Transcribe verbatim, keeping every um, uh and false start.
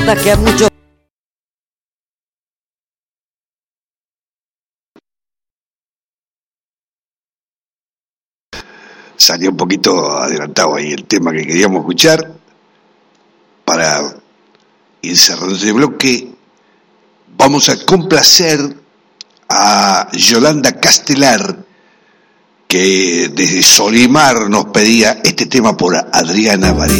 Que a muchos salió un poquito adelantado ahí el tema que queríamos escuchar para ir cerrando este bloque. Vamos a complacer a Yolanda Castelar, que desde Solimar nos pedía este tema por Adriana Varela.